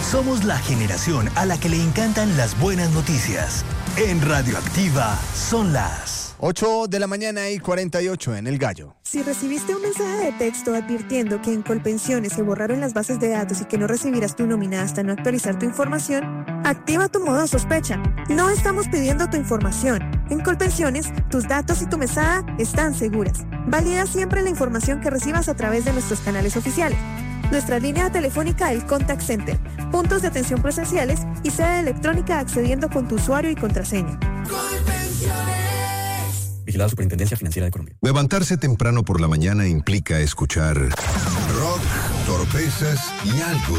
Somos la generación a la que le encantan las buenas noticias. En Radioactiva son las 8:48 en El Gallo. Si recibiste un mensaje de texto advirtiendo que en Colpensiones se borraron las bases de datos y que no recibirás tu nómina hasta no actualizar tu información, activa tu modo sospecha. No estamos pidiendo tu información. En Colpensiones, tus datos y tu mesada están seguras. Valida siempre la información que recibas a través de nuestros canales oficiales. Nuestra línea telefónica El Contact Center, puntos de atención presenciales y sede electrónica accediendo con tu usuario y contraseña. Vigilada Superintendencia Financiera de Colombia. Levantarse temprano por la mañana implica escuchar rock, torpezas y algo